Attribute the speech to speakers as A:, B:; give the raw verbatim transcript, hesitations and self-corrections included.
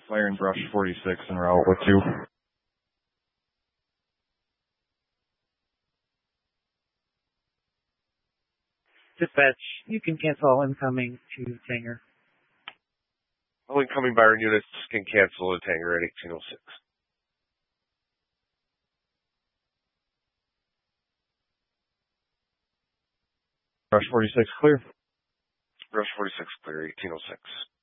A: Firing Brush forty-six en route with you.
B: Dispatch, you can cancel all incoming to Tanger.
C: All incoming Byron units can cancel to Tanger at eighteen oh six.
A: Brush forty-six clear.
C: Brush forty-six clear, eighteen oh six.